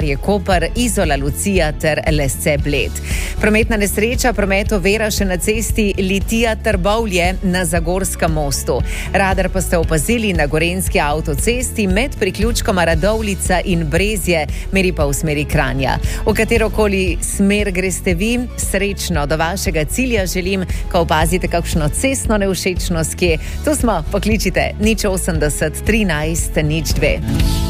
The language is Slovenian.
Velenje Koper, Izola Lucija ter Lesce Bled. Prometna nesreča, promet ovira še na cesti Litija Trbovlje na Zagorskem mostu. Radar pa ste opazili na Gorenjski avtocesti med priključkoma Radovljica in Brezje, meri pa v smeri Kranja. V katerokoli smer greste vi, srečno do vašega cilja želim, ko opazite kakšno cestno nevšečnost, kje, tu smo, pokličite 080 13 02.